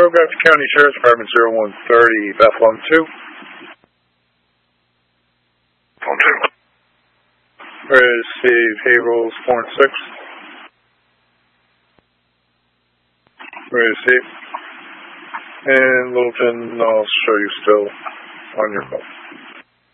Grafton County Sheriff's Department 0130, Beth on 2. On 2. Receive Haverhill's 4 and 6. Receive. And Littleton, I'll show you still on your phone.